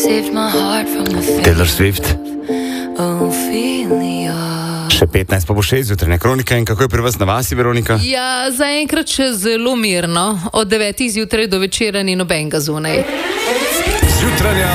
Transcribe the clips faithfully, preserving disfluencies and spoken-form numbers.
Taylor Swift. Še petnajst pa bo šest, jutranja kronika. In kako je pri vas na vasi, Veronika? Ja, zaenkrat še zelo mirno. Od devetih zjutraj do večera ni nobenega zunaj. Jutranja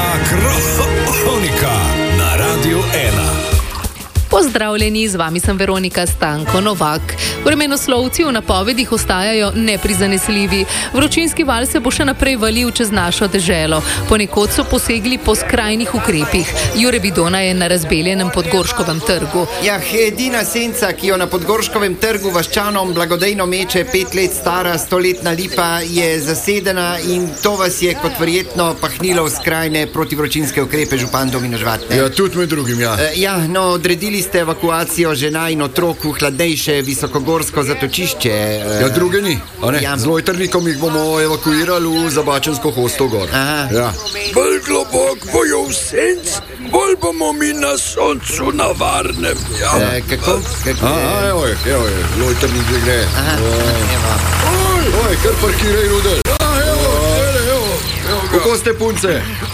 kronika na Radiu ena. Pozdravljeni, z vami sem Veronika Stanko Novak. Vremenoslovci v napovedih ostajajo neprizanesljivi. Vročinski val se bo še naprej valil čez našo deželo. Ponekod so posegli po skrajnih ukrepih. Jure Vidona je na Razbeljenem Podgorškovem trgu. Ja, edina senca, ki jo na Podgorškovem trgu vaščanom blagodejno meče pet let stara stoletna lipa, je zasedena in to vas je kot verjetno pahnilo v skrajne protivročinske ukrepe, župan Domino Žvat. Ja, tudi med drugim, ja. E, ja, no, odredili ste evakuacijo žena in otrok v hladnejše visokogorsko zatočišče. Ja, druge ni, a ne? Ja. Z lojtrnikom jih bomo evakuirali v Zabačensko hosto gor. Aha. Ja. Bolj globok bojo v senc, bolj bomo mi na soncu na varnem. Ja. E, kako? kako Aha, evo je, evo je, lojtrnik že gre. Aha, evo. Oj, oj, kar parkiraj rudel. Ja, evo, evo, evo, evo. Kako ste, punce?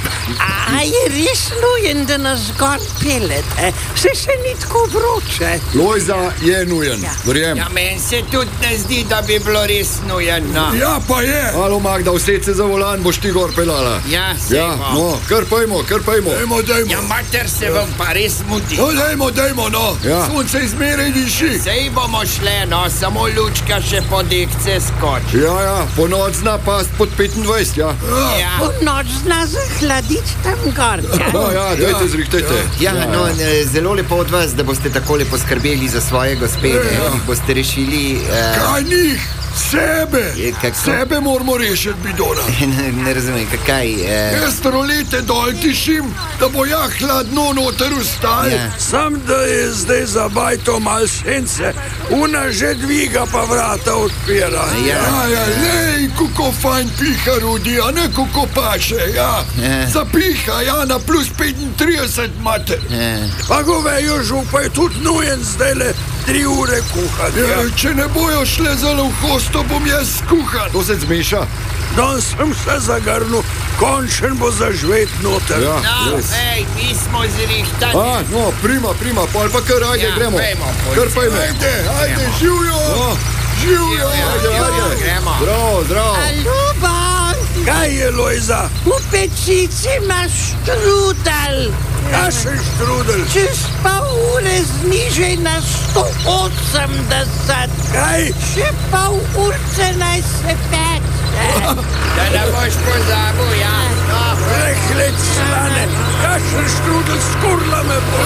A je res nujen, da nas gor pelete? Se še ni tako vroče. Lojza je nujen, verjem. Ja, meni se tudi ne zdi, da bi bilo res nujen, no. Ja, pa je. Alo, Magda, used se za volan, boš ti gor pelala. Ja, se Ja, bo. no, kar pojmo, kar pojmo. Dajmo, dajmo. Ja, mater, se vam pa res mudi. No, dajmo, dajmo, no. Ja. Sonce izmeraj diši. Sej bomo šle, no, samo lučka še po dekce skoči. Ja, ja, po noč zna past pod petindvajset, ja. Ja. Po noč zna zahladiti tam gor. No, ja, dajte, zrihtajte. Ja, no, e, zelo lepo od vas, da boste takole poskrbeli za svoje gospede, Ja. ki boste rešili... Uh, Kaj njih? Sebe. Je, kako? Sebe moramo rešiti, Bidona. ne, ne razumem, kaj... Uh, Jaz rolete dol tišim, da bo ja hladno noter vstal. Ja. Sam, da je zdaj za bajto mal sence, una že dviga pa vrata odpira. Ja. ja, ja lej, kako fajn piha Rudi, a ne kako paše, ja. Ja. Zapiha, ja, na plus petintrideset mate. Ja. Pa govejo žup, pa je tudi nujen zdaj le tri ure kuhati. Ja, če ne bojo šle zelo v hosto, bom jaz skuhan. To se zmeša. Dan sem se zagrnil, končen bo zažvet noter. Ja, No, res. ej, mi smo zrihtani. A, no, prima, prima, pol pa kar, ajde, Ja, gremo. gremo, pojdi. Kar pojmo. Ajde, ajde, Gremo. živijo, No, živijo. ajde, ajde. Gremo. Zdravo, zdravo. Ljubav, Kaj je, Lojza? v pečici imaš štrudel. Kašen štrudel? Čez pol ure znižaj na sto osemdeset. Kaj? Še pol urce naj se peče. Da ne boš pozabil, ja. No, Rehlec slane, kašen štrudel, skurla me bo.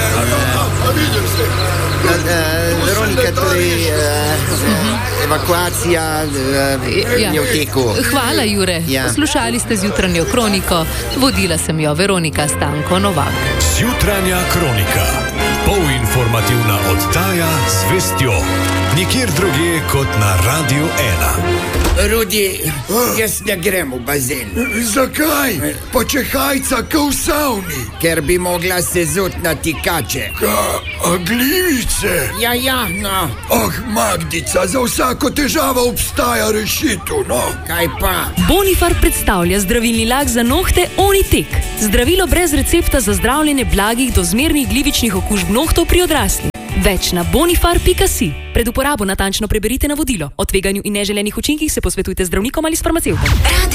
A vidim se. Uh, uh, Veronika, torej uh, evakuacija uh, Ja. je v teku. Hvala, Jure. Ja. Poslušali ste z jutranjo kroniko. Vodila sem jo Veronika Stanko Novak. Jutranja kronika. Polinformativna oddaja z vestjo. Nikjer drugje kot na Radiu ena. Rudi, jaz ne grem v bazen, Zakaj? Pa če hajca ka v savni. ker bi mogla se zut na tikače. Ka, a glivice? Ja, ja, no, Ah, Magdica, za vsako težavo obstaja rešitev, no. kaj pa? Bonifar predstavlja zdravilni lak za nohte Onitek. Zdravilo brez recepta za zdravljenje blagih do zmernih glivičnih okužb nohtov pri odraslih. Več na bonifar pika si. Pred uporabo natančno preberite navodilo. O tveganju in neželenih učinkih se posvetujte z zdravnikom ali s farmacevtom.